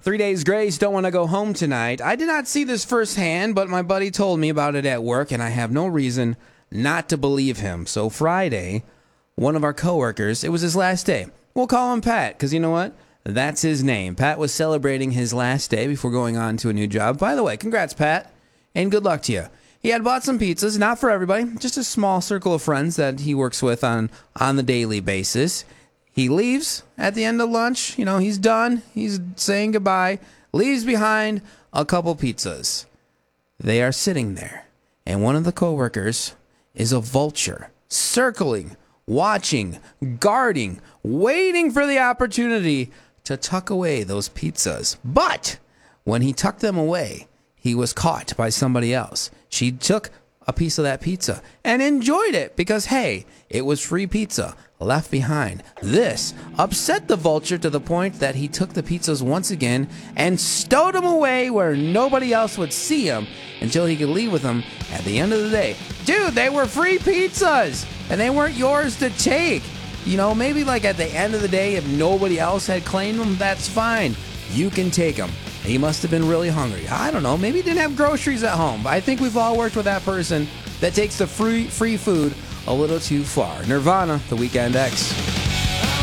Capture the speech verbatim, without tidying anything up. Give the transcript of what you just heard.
Three Days Grace, Don't Want to Go Home Tonight. I did not see this firsthand, but my buddy told me about it at work, and I have no reason not to believe him. So Friday, one of our coworkers, it was his last day. We'll call him Pat, because you know what? That's his name. Pat was celebrating his last day before going on to a new job. By the way, congrats, Pat, and good luck to you. He had bought some pizzas, not for everybody, just a small circle of friends that he works with on, on the daily basis. He leaves at the end of lunch. You know, he's done. He's saying goodbye. Leaves behind a couple pizzas. They are sitting there. And one of the coworkers is a vulture, circling, watching, guarding, waiting for the opportunity to tuck away those pizzas. But when he tucked them away, he was caught by somebody else. She took a piece of that pizza and enjoyed it because, hey, it was free pizza left behind. This upset the vulture to the point that he took the pizzas once again and stowed them away where nobody else would see them until he could leave with them at the end of the day. Dude, they were free pizzas and they weren't yours to take. You know, maybe like at the end of the day, if nobody else had claimed them, that's fine. You can take them. He must have been really hungry. I don't know. Maybe he didn't have groceries at home. But I think we've all worked with that person that takes the free free food a little too far. Nirvana, The Weekend X.